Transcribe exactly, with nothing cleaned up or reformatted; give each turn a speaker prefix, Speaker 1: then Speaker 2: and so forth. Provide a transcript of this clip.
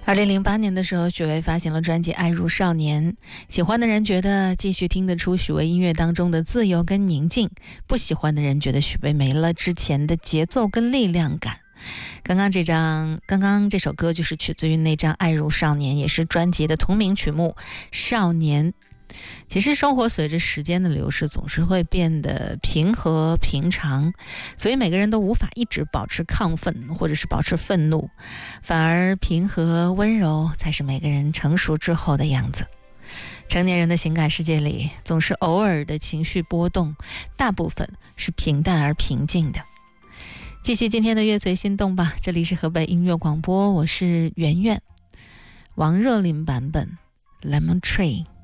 Speaker 1: 二零零八年的时候，许巍发行了专辑《爱如少年》，喜欢的人觉得继续听得出许巍音乐当中的自由跟宁静，不喜欢的人觉得许巍没了之前的节奏跟力量感。刚刚这张，刚刚这首歌就是取自于那张《爱如少年》，也是专辑的同名曲目《少年》。其实生活随着时间的流逝总是会变得平和平常，所以每个人都无法一直保持亢奋或者是保持愤怒，反而平和温柔才是每个人成熟之后的样子。成年人的情感世界里总是偶尔的情绪波动，大部分是平淡而平静的。继续今天的乐随心动吧，这里是河北音乐广播，我是圆圆。王若琳版本 Lemon Tree。